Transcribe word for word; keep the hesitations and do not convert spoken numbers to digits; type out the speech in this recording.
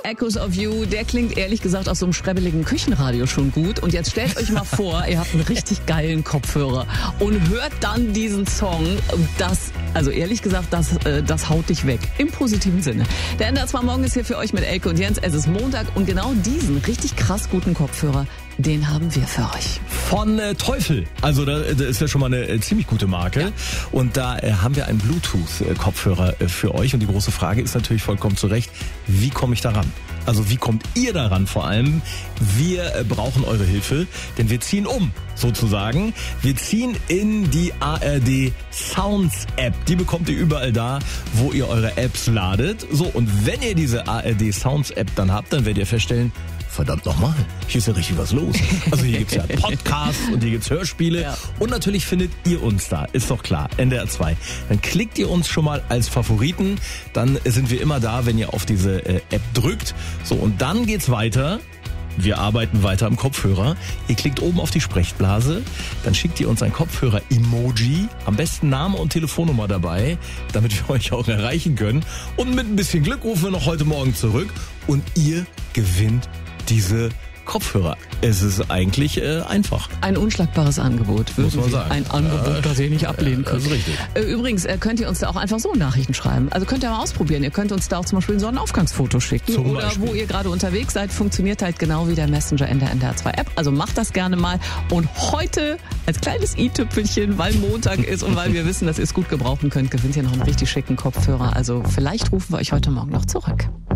Echoes of You, der klingt ehrlich gesagt aus so einem schrebbeligen Küchenradio schon gut. Und jetzt stellt euch mal vor, ihr habt einen richtig geilen Kopfhörer und hört dann diesen Song. Das, also ehrlich gesagt, das, das haut dich weg. Im positiven Sinne. Der N D R zwei Morgen ist hier für euch mit Elke und Jens. Es ist Montag und genau diesen richtig krass guten Kopfhörer, den haben wir für euch. Von äh, Teufel. Also da, das ist ja schon mal eine äh, ziemlich gute Marke. Ja. Und da äh, haben wir einen Bluetooth-Kopfhörer äh, für euch. Und die große Frage ist natürlich vollkommen zu Recht, wie komme ich daran? Also wie kommt ihr daran vor allem? Wir äh, brauchen eure Hilfe, denn wir ziehen um, sozusagen. Wir ziehen in die A R D Sounds App. Die bekommt ihr überall da, wo ihr eure Apps ladet. So, und wenn ihr diese A R D Sounds App dann habt, dann werdet ihr feststellen, verdammt nochmal, hier ist ja richtig was los. Also hier gibt's ja Podcasts und hier gibt's Hörspiele. Ja. Und natürlich findet ihr uns da, ist doch klar, N D R zwei. Dann klickt ihr uns schon mal als Favoriten, dann sind wir immer da, wenn ihr auf diese äh, App drückt. So, und dann geht's weiter. Wir arbeiten weiter am Kopfhörer. Ihr klickt oben auf die Sprechblase, dann schickt ihr uns ein Kopfhörer-Emoji, am besten Name und Telefonnummer dabei, damit wir euch auch erreichen können. Und mit ein bisschen Glück rufen wir noch heute Morgen zurück und ihr gewinnt diese Kopfhörer. Es ist eigentlich äh, einfach. Ein unschlagbares Angebot, muss man sagen. Ein Angebot, das ihr nicht ablehnen könnt. Das ist richtig. Übrigens äh, könnt ihr uns da auch einfach so Nachrichten schreiben. Also könnt ihr mal ausprobieren. Ihr könnt uns da auch zum Beispiel ein Sonnenaufgangsfoto schicken. Zum oder Beispiel. Wo ihr gerade unterwegs seid, funktioniert halt genau wie der Messenger in der N D R zwei App. Also macht das gerne mal. Und heute als kleines i-Tüpfelchen, weil Montag ist und weil wir wissen, dass ihr es gut gebrauchen könnt, gewinnt ihr noch einen richtig schicken Kopfhörer. Also vielleicht rufen wir euch heute Morgen noch zurück.